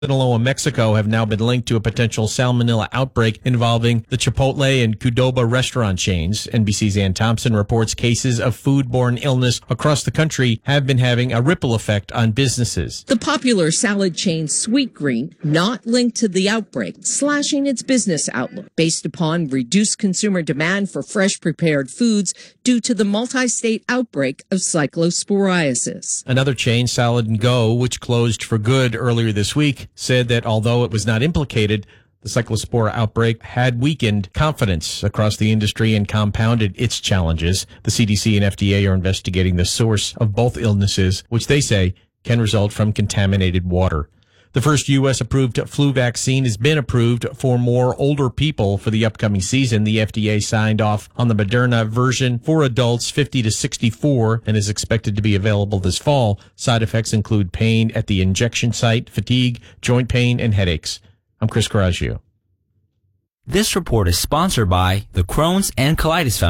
Sinaloa, Mexico have now been linked to a potential salmonella outbreak involving the Chipotle and Qdoba restaurant chains. NBC's Ann Thompson reports cases of foodborne illness across the country have been having a ripple effect on businesses. The popular salad chain Sweetgreen, not linked to the outbreak, slashing its business outlook based upon reduced consumer demand for fresh prepared foods due to the multi-state outbreak of cyclosporiasis. Another chain, Salad & Go, which closed for good earlier this week, said that although it was not implicated, the cyclospora outbreak had weakened confidence across the industry and compounded its challenges. The CDC and FDA are investigating the source of both illnesses, which they say can result from contaminated water. The first U.S.-approved flu vaccine has been approved for more older people for the upcoming season. The FDA signed off on the Moderna version for adults 50 to 64 and is expected to be available this fall. Side effects include pain at the injection site, fatigue, joint pain, and headaches. I'm Chris Coraggio. This report is sponsored by the Crohn's and Colitis Foundation.